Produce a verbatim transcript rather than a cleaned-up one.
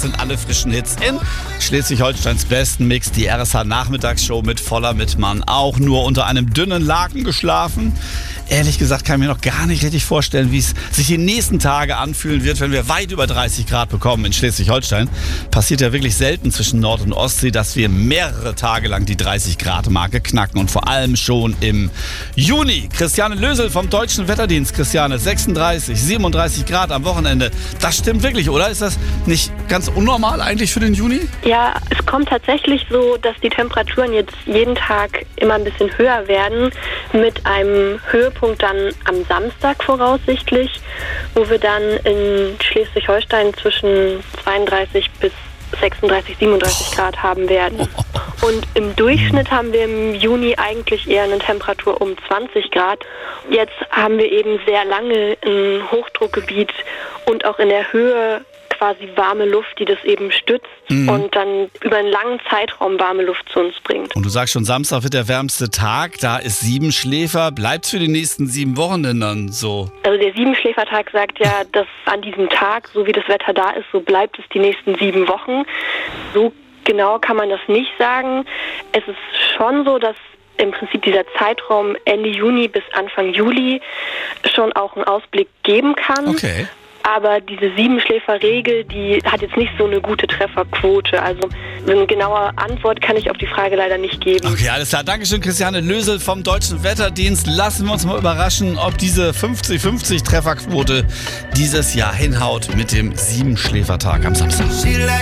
Sind alle frischen Hits in Schleswig-Holsteins besten Mix, die R S H-Nachmittagsshow mit Voller Mittmann. Auch nur unter einem dünnen Laken geschlafen. Ehrlich gesagt kann ich mir noch gar nicht richtig vorstellen, wie es sich die nächsten Tage anfühlen wird, wenn wir weit über dreißig Grad bekommen in Schleswig-Holstein. Passiert ja wirklich selten zwischen Nord- und Ostsee, dass wir mehrere Tage lang die dreißig Grad Marke knacken und vor allem schon im Juni. Christiane Lösel vom Deutschen Wetterdienst. Christiane, sechsunddreißig, siebenunddreißig Grad am Wochenende. Das stimmt wirklich, oder? Ist das nicht ganz unnormal eigentlich für den Juni? Ja, es kommt tatsächlich so, dass die Temperaturen jetzt jeden Tag immer ein bisschen höher werden, mit einem Höhepunkt dann am Samstag voraussichtlich, wo wir dann in Schleswig-Holstein zwischen zweiunddreißig bis sechsunddreißig, siebenunddreißig Grad haben werden. Und im Durchschnitt haben wir im Juni eigentlich eher eine Temperatur um zwanzig Grad. Jetzt haben wir eben sehr lange ein Hochdruckgebiet und auch in der Höhe quasi warme Luft, die das eben stützt mhm. und dann über einen langen Zeitraum warme Luft zu uns bringt. Und du sagst schon, Samstag wird der wärmste Tag, da ist Siebenschläfer. Bleibt's für die nächsten sieben Wochen denn dann so? Also der Siebenschläfertag sagt ja, dass an diesem Tag, so wie das Wetter da ist, so bleibt es die nächsten sieben Wochen. So genau kann man das nicht sagen. Es ist schon so, dass im Prinzip dieser Zeitraum Ende Juni bis Anfang Juli schon auch einen Ausblick geben kann. Okay. Aber diese Siebenschläfer-Regel, die hat jetzt nicht so eine gute Trefferquote. Also eine genaue Antwort kann ich auf die Frage leider nicht geben. Okay, alles klar. Dankeschön, Christiane Lösel vom Deutschen Wetterdienst. Lassen wir uns mal überraschen, ob diese fünfzig fünfzig Trefferquote dieses Jahr hinhaut mit dem Siebenschläfertag am Samstag.